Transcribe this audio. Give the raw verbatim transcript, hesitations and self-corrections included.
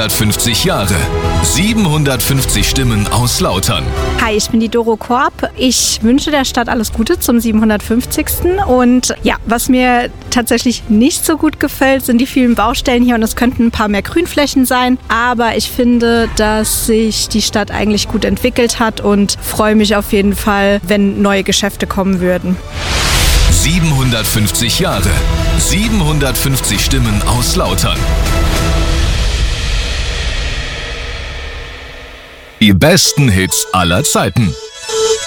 siebenhundertfünfzig Jahre. siebenhundertfünfzig Stimmen aus Lautern. Hi, ich bin die Doro Korb. Ich wünsche der Stadt alles Gute zum siebenhundertfünfzigsten. Und ja, was mir tatsächlich nicht so gut gefällt, sind die vielen Baustellen hier und es könnten ein paar mehr Grünflächen sein. Aber ich finde, dass sich die Stadt eigentlich gut entwickelt hat und freue mich auf jeden Fall, wenn neue Geschäfte kommen würden. siebenhundertfünfzig Jahre. siebenhundertfünfzig Stimmen aus Lautern. Die besten Hits aller Zeiten.